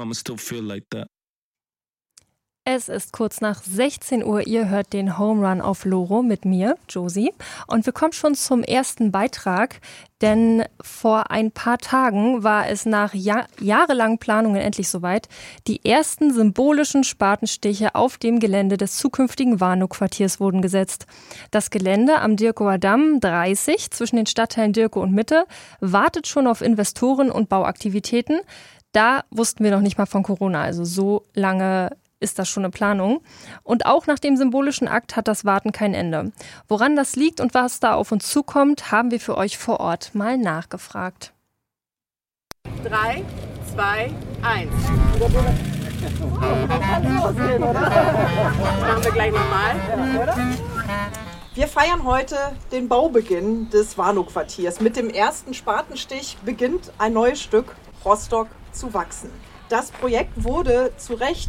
I'ma still feel like that. Es ist kurz nach 16 Uhr, ihr hört den Home Run auf Loro mit mir, Josie. Und wir kommen schon zum ersten Beitrag, denn vor ein paar Tagen war es nach jahrelangen Planungen endlich soweit. Die ersten symbolischen Spatenstiche auf dem Gelände des zukünftigen Warnow-Quartiers wurden gesetzt. Das Gelände am Dirkower Damm 30 zwischen den Stadtteilen Dirkow und Mitte wartet schon auf Investoren und Bauaktivitäten. Da wussten wir noch nicht mal von Corona, also so lange ist das schon eine Planung. Und auch nach dem symbolischen Akt hat das Warten kein Ende. Woran das liegt und was da auf uns zukommt, haben wir für euch vor Ort mal nachgefragt. 3, 2, 1. Kann losgehen, oder? Machen wir gleich nochmal, oder? Wir feiern heute den Baubeginn des Warnow-Quartiers. Mit dem ersten Spatenstich beginnt ein neues Stück Rostock zu wachsen. Das Projekt wurde zu Recht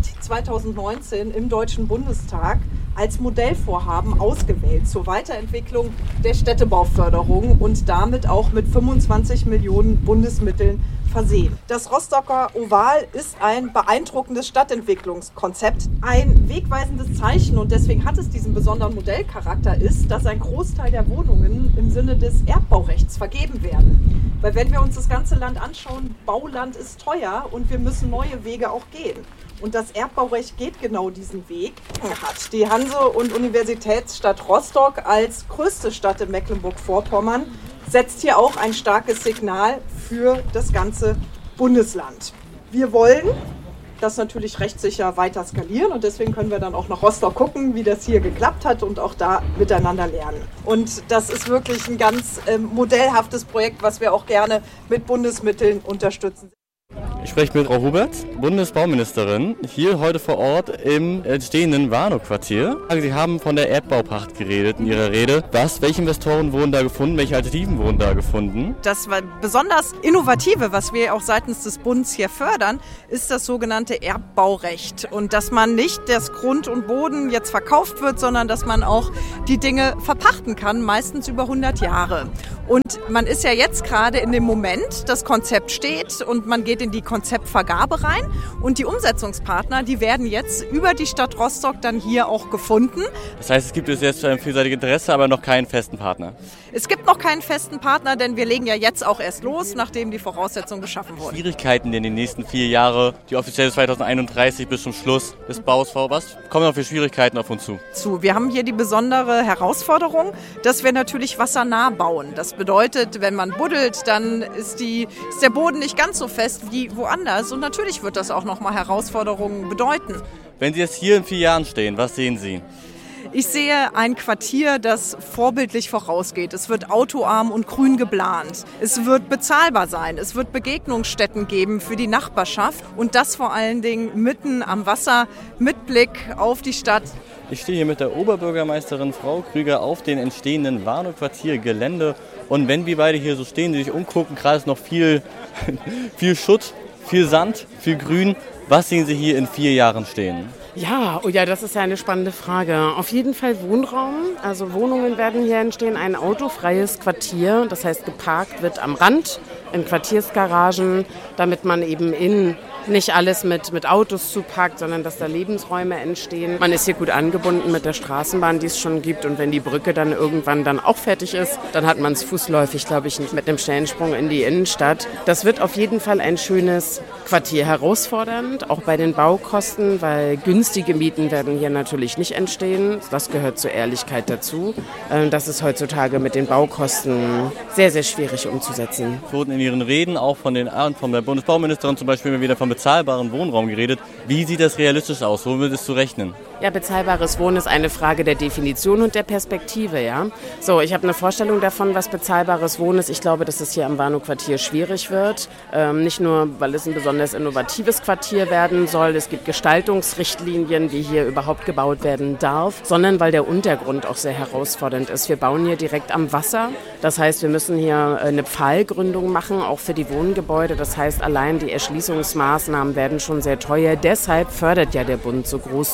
2019 im Deutschen Bundestag als Modellvorhaben ausgewählt zur Weiterentwicklung der Städtebauförderung und damit auch mit 25 Millionen Bundesmitteln versehen. Das Rostocker Oval ist ein beeindruckendes Stadtentwicklungskonzept. Ein wegweisendes Zeichen, und deswegen hat es diesen besonderen Modellcharakter, ist, dass ein Großteil der Wohnungen im Sinne des Erbbaurechts vergeben werden. Weil wenn wir uns das ganze Land anschauen, Bauland ist teuer und wir müssen neue Wege auch gehen. Und das Erbbaurecht geht genau diesen Weg. Hat die Hanse- und Universitätsstadt Rostock als größte Stadt in Mecklenburg-Vorpommern setzt hier auch ein starkes Signal für das ganze Bundesland. Wir wollen das natürlich rechtssicher weiter skalieren und deswegen können wir dann auch nach Rostock gucken, wie das hier geklappt hat und auch da miteinander lernen. Und das ist wirklich ein ganz modellhaftes Projekt, was wir auch gerne mit Bundesmitteln unterstützen. Ich spreche mit Frau Huberts, Bundesbauministerin, hier heute vor Ort im entstehenden Warnow-Quartier. Sie haben von der Erdbaupacht geredet in Ihrer Rede. Welche Investoren wurden da gefunden? Welche Alternativen wurden da gefunden? Das war besonders Innovative, was wir auch seitens des Bundes hier fördern, ist das sogenannte Erbbaurecht. Und dass man nicht das Grund und Boden jetzt verkauft wird, sondern dass man auch die Dinge verpachten kann, meistens über 100 Jahre. Und man ist ja jetzt gerade in dem Moment, das Konzept steht und man geht in die Konzeptvergabe rein und die Umsetzungspartner, die werden jetzt über die Stadt Rostock dann hier auch gefunden. Das heißt, es gibt jetzt ein vielseitiges Interesse, aber noch keinen festen Partner? Es gibt noch keinen festen Partner, denn wir legen ja jetzt auch erst los, nachdem die Voraussetzungen geschaffen wurden. Schwierigkeiten in den nächsten 4 Jahren, die offiziell 2031 bis zum Schluss des Baus vor, was kommen noch für Schwierigkeiten auf uns zu? Wir haben hier die besondere Herausforderung, dass wir natürlich wassernah bauen. Das bedeutet, wenn man buddelt, dann ist der Boden nicht ganz so fest wie woanders. Und natürlich wird das auch nochmal Herausforderungen bedeuten. Wenn Sie jetzt hier in 4 Jahren stehen, was sehen Sie? Ich sehe ein Quartier, das vorbildlich vorausgeht. Es wird autoarm und grün geplant. Es wird bezahlbar sein. Es wird Begegnungsstätten geben für die Nachbarschaft. Und das vor allen Dingen mitten am Wasser mit Blick auf die Stadt. Ich stehe hier mit der Oberbürgermeisterin Frau Krüger auf den entstehenden Warnow-Quartier-Gelände. Und wenn wir beide hier so stehen, die sich umgucken, gerade ist noch viel Schutt, viel Sand, viel Grün. Was sehen Sie hier in 4 Jahren stehen? Ja, das ist ja eine spannende Frage. Auf jeden Fall Wohnraum. Also Wohnungen werden hier entstehen, ein autofreies Quartier. Das heißt, geparkt wird am Rand in Quartiersgaragen, damit man eben nicht alles mit Autos zupackt, sondern dass da Lebensräume entstehen. Man ist hier gut angebunden mit der Straßenbahn, die es schon gibt. Und wenn die Brücke dann irgendwann dann auch fertig ist, dann hat man es fußläufig, glaube ich, mit einem schnellen Sprung in die Innenstadt. Das wird auf jeden Fall ein schönes Quartier, herausfordernd, auch bei den Baukosten, weil günstige Mieten werden hier natürlich nicht entstehen. Das gehört zur Ehrlichkeit dazu. Das ist heutzutage mit den Baukosten sehr, sehr schwierig umzusetzen. Es wurden in Ihren Reden auch von der Bundesbauministerin zum Beispiel immer wieder von bezahlbaren Wohnraum geredet. Wie sieht das realistisch aus? Womit ist zu rechnen? Ja, bezahlbares Wohnen ist eine Frage der Definition und der Perspektive, ja. So, ich habe eine Vorstellung davon, was bezahlbares Wohnen ist. Ich glaube, dass es hier am Warnow-Quartier schwierig wird. Nicht nur, weil es ein besonders innovatives Quartier werden soll. Es gibt Gestaltungsrichtlinien, wie hier überhaupt gebaut werden darf, sondern weil der Untergrund auch sehr herausfordernd ist. Wir bauen hier direkt am Wasser. Das heißt, wir müssen hier eine Pfahlgründung machen, auch für die Wohngebäude. Das heißt, allein die Erschließungsmaßnahmen werden schon sehr teuer. Deshalb fördert ja der Bund so großzügig.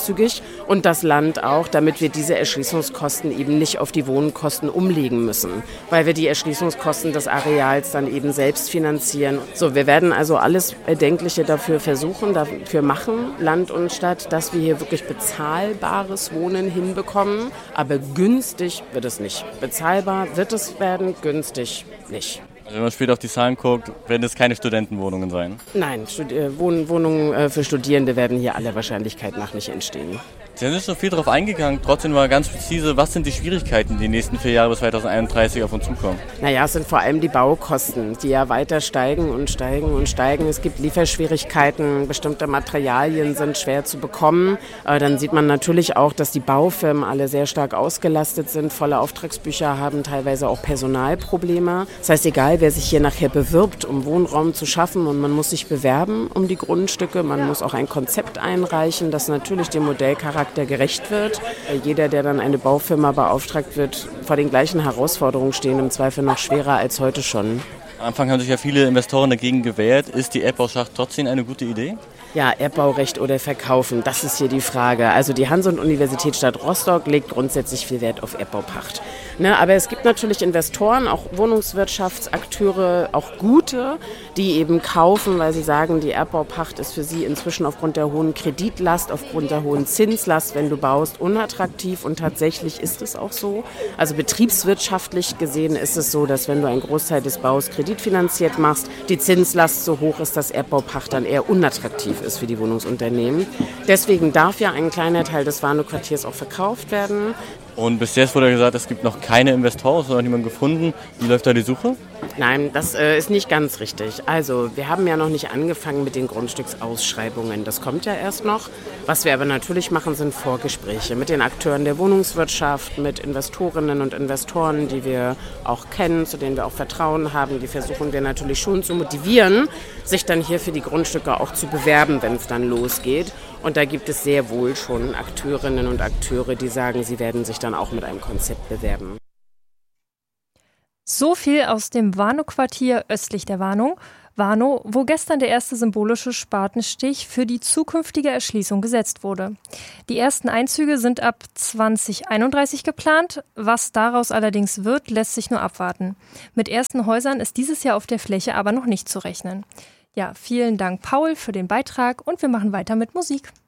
und das Land auch, damit wir diese Erschließungskosten eben nicht auf die Wohnkosten umlegen müssen, weil wir die Erschließungskosten des Areals dann eben selbst finanzieren. So, wir werden also alles Erdenkliche dafür versuchen, dafür machen, Land und Stadt, dass wir hier wirklich bezahlbares Wohnen hinbekommen, aber günstig wird es nicht. Bezahlbar wird es werden, günstig nicht. Also wenn man später auf die Zahlen guckt, werden es keine Studentenwohnungen sein? Nein, Wohnungen für Studierende werden hier aller Wahrscheinlichkeit nach nicht entstehen. Sie sind schon viel darauf eingegangen, trotzdem mal ganz präzise, was sind die Schwierigkeiten, die nächsten 4 Jahre bis 2031 auf uns zukommen? Naja, es sind vor allem die Baukosten, die ja weiter steigen und steigen und steigen. Es gibt Lieferschwierigkeiten, bestimmte Materialien sind schwer zu bekommen. Dann sieht man natürlich auch, dass die Baufirmen alle sehr stark ausgelastet sind, volle Auftragsbücher haben, teilweise auch Personalprobleme. Das heißt, egal wer sich hier nachher bewirbt, um Wohnraum zu schaffen, und man muss sich bewerben um die Grundstücke, man muss auch ein Konzept einreichen, das natürlich dem Modellcharakter gerecht wird. Jeder, der dann eine Baufirma beauftragt wird, vor den gleichen Herausforderungen stehen, im Zweifel noch schwerer als heute schon. Am Anfang haben sich ja viele Investoren dagegen gewehrt. Ist die Erdbauschacht trotzdem eine gute Idee? Ja, Erdbaurecht oder verkaufen, das ist hier die Frage. Also die Hans-und-Universitätsstadt Rostock legt grundsätzlich viel Wert auf Erdbaupacht. Aber es gibt natürlich Investoren, auch Wohnungswirtschaftsakteure, auch gute, die eben kaufen, weil sie sagen, die Erdbaupacht ist für sie inzwischen aufgrund der hohen Kreditlast, aufgrund der hohen Zinslast, wenn du baust, unattraktiv, und tatsächlich ist es auch so. Also betriebswirtschaftlich gesehen ist es so, dass wenn du einen Großteil des Baus kreditfinanziert machst, die Zinslast so hoch ist, dass Erdbaupacht dann eher unattraktiv ist für die Wohnungsunternehmen. Deswegen darf ja ein kleiner Teil des Warnow-Quartiers auch verkauft werden. Und bis jetzt wurde gesagt, es gibt noch keine Investoren, es hat noch niemand gefunden. Wie läuft da die Suche? Nein, das ist nicht ganz richtig. Also wir haben ja noch nicht angefangen mit den Grundstücksausschreibungen. Das kommt ja erst noch. Was wir aber natürlich machen, sind Vorgespräche mit den Akteuren der Wohnungswirtschaft, mit Investorinnen und Investoren, die wir auch kennen, zu denen wir auch Vertrauen haben. Die versuchen wir natürlich schon zu motivieren, sich dann hier für die Grundstücke auch zu bewerben, wenn es dann losgeht. Und da gibt es sehr wohl schon Akteurinnen und Akteure, die sagen, sie werden sich dann auch mit einem Konzept bewerben. So viel aus dem Warnow-Quartier östlich der Warnow, wo gestern der erste symbolische Spatenstich für die zukünftige Erschließung gesetzt wurde. Die ersten Einzüge sind ab 2031 geplant. Was daraus allerdings wird, lässt sich nur abwarten. Mit ersten Häusern ist dieses Jahr auf der Fläche aber noch nicht zu rechnen. Ja, vielen Dank, Paul, für den Beitrag, und wir machen weiter mit Musik.